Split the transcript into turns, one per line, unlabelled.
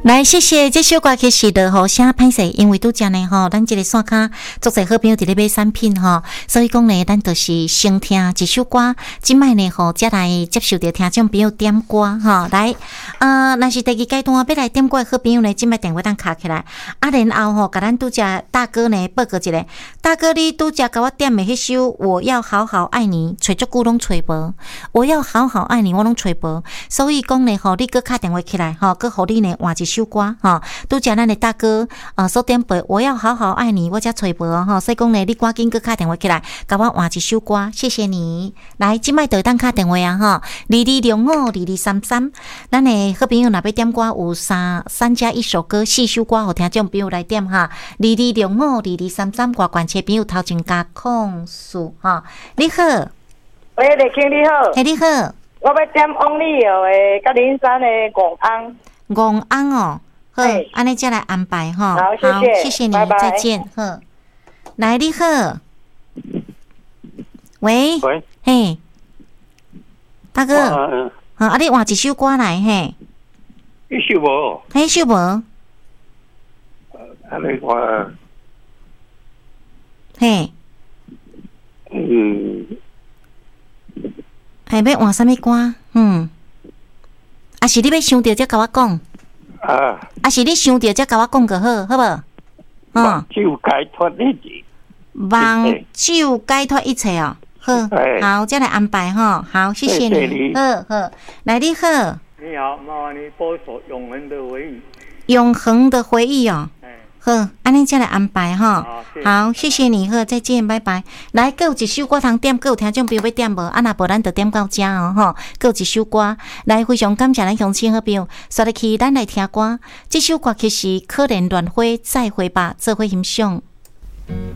来，谢谢这首歌曲是落雨声歹势，因为拄则呢吼，咱这个线卡足侪好朋友伫咧买产品吼，所以讲呢，咱就是先听一首歌，即摆呢吼，才来接受着听众朋友点歌吼。来，若是第二阶段要来点歌的好朋友呢，即摆电话当卡起来，然后吼，甲咱拄则大哥呢报告一下，大哥你拄则甲我点的迄首《我要好好爱你》，找足久拢找无，我要好好爱你，我拢找无，所以讲呢吼，你搁敲电话起来吼，搁互你呢换一首歌吼，拄则咱的大哥所点播我要好好爱你，我才找无吼，所以讲呢，你赶紧搁敲电话起来，甲我换一首歌，谢谢你。来，即摆就当敲电话啊吼，22052233，咱的好朋友若要点歌有3加1首歌4首歌，互听众朋友来点哈，22052233，挂关切朋友头前加控诉哈，你好，
喂，李卿你好，
嘿你好，
我要点王力友的甲林山的戆翁。
戆翁哦，好，安尼再来安排哈。
好，谢
谢你，
拜拜
再见。好，来，你好，喂，嘿，大哥，啊，你换一首歌来嘿，
一首无，
迄首无，
安尼看，
嘿，嘿，要换啥物歌？啊是你要想着才甲我讲，啊是你想着才甲我讲就好，好无？
望就解脱一切，
望就解脱一切哦。好，好，再来安排哈。好，谢谢你。好，来你好。
你好，麻烦你播首《永恒的回忆》。
永恒的回忆哦。好，安尼再来安排哈。好，谢谢你，好，再见，拜拜。来，还有一首歌通点，还有听众朋友要点无？啊，若无咱就点到这哦，吼。还有一首歌，来，非常感谢咱乡亲好朋友，刷入去咱来听歌。这首歌曲是《可怜乱花再会吧》，做伙欣赏。